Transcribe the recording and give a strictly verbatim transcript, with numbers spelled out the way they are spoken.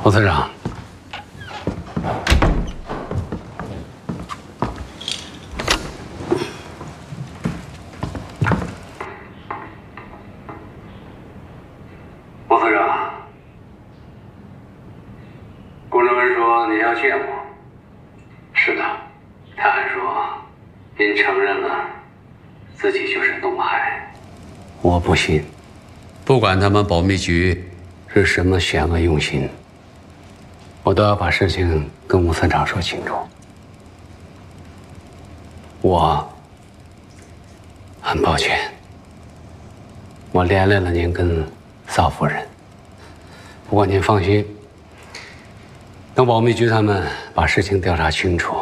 侯司长，侯司长，顾正文说您要见我。是的，他还说您承认了自己就是东海。我不信，不管他们保密局是什么险恶用心。 我都要把事情跟吴司长说清楚。我很抱歉，我连累了您跟邵夫人。不过您放心，等保密局他们把事情调查清楚，